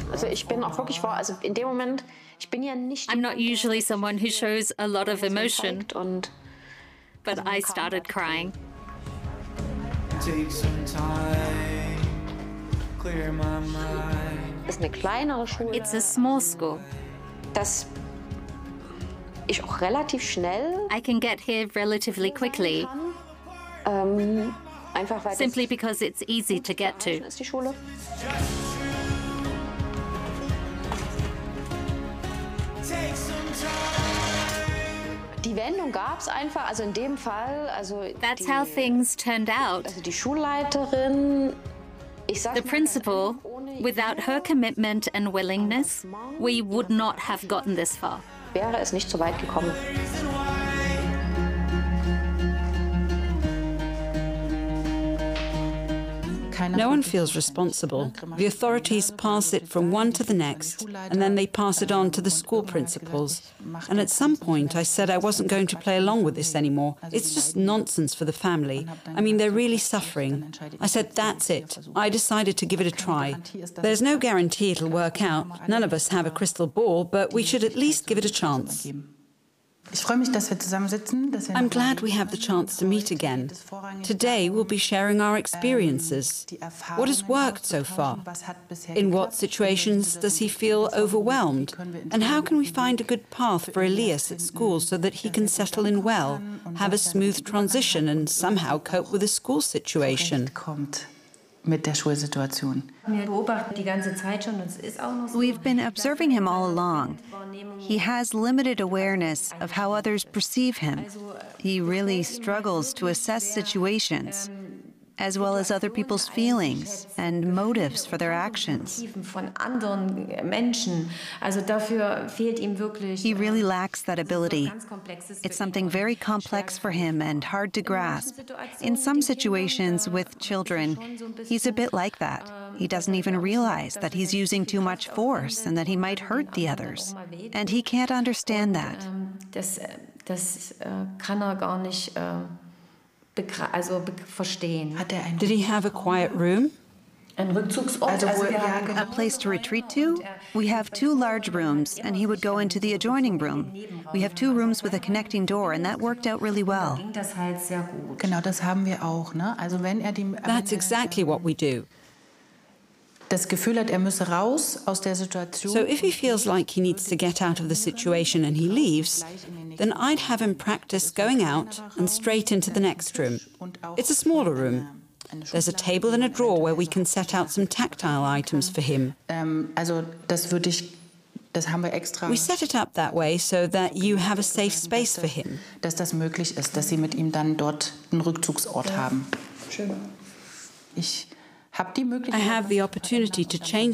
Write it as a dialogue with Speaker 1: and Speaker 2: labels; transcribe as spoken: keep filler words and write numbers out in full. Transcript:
Speaker 1: Also ich bin auch wirklich vor, also in dem Moment, ich bin ja nicht.
Speaker 2: I'm not usually someone who shows a lot of emotion,
Speaker 1: Und
Speaker 2: but I started crying.
Speaker 3: Take some time, clear my mind.
Speaker 1: Es ist eine kleinere Schule.
Speaker 2: It's a small school.
Speaker 1: Dass ich auch relativ schnell
Speaker 2: I can get here relatively quickly,
Speaker 1: ähm, einfach weil
Speaker 2: simply because it's easy to get to.
Speaker 1: das ist die Schule.
Speaker 3: Take some time.
Speaker 1: Die Wendung gab es einfach, also in dem Fall, also
Speaker 2: That's
Speaker 1: die,
Speaker 2: how things turned out.
Speaker 1: also die Schulleiterin, ich sag
Speaker 2: The principal, without her commitment and willingness, we would not have gotten this far.
Speaker 1: wäre es nicht so weit gekommen.
Speaker 4: No one feels responsible. The authorities pass it from one to the next, and then they pass it on to the school principals. And at some point I said I wasn't going to play along with this anymore. It's just nonsense for the family. I mean, they're really suffering. I said, that's it. I decided to give it a try. There's no guarantee it'll work out. None of us have a crystal ball, but we should at least give it a chance. I'm glad we have the chance to meet again. Today we'll be sharing our experiences. What has worked so far? In what situations does he feel overwhelmed? And how can we find a good path for Elias at school so that he can settle in well, have a smooth transition and somehow cope with the school situation?
Speaker 5: Mit der Schulsituation.
Speaker 6: We've been observing him all along. He has limited awareness of how others perceive him. He really struggles to assess situations, as well as other people's feelings and motives for their actions. He really lacks that ability. It's something very complex for him and hard to grasp. In some situations with children, he's a bit like that. He doesn't even realize that he's using too much force and that he might hurt the others. And he can't understand that.
Speaker 4: Did he have a quiet room?
Speaker 6: A place to retreat to? We have two large rooms, and he would go into the adjoining room. We have two rooms with a connecting door, and that worked out really well.
Speaker 5: Genau, das haben wir auch, ne? Also wenn er die
Speaker 4: That's exactly what we do.
Speaker 5: das Gefühl hat, er müsse raus aus der Situation.
Speaker 4: So if he feels like he needs to get out of the situation and he leaves, then I'd have him practice going out and straight into the next room. It's a smaller room. There's a table and a drawer where we can set out some tactile items for him.
Speaker 5: Ähm, also das würde ich, das haben wir extra.
Speaker 4: We set it up that way so that you have a safe space for him.
Speaker 5: Dass das möglich ist, dass Sie mit ihm dann dort einen Rückzugsort haben.
Speaker 1: Schön.
Speaker 5: Ich habe die Möglichkeit.
Speaker 4: I have the opportunity to change